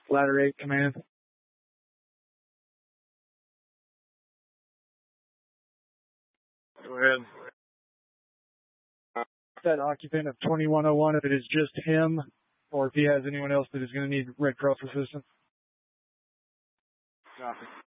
Ladder 8 command. Go ahead. That occupant of 2101, if it is just him, or if he has anyone else that is going to need Red Cross assistance. Copy.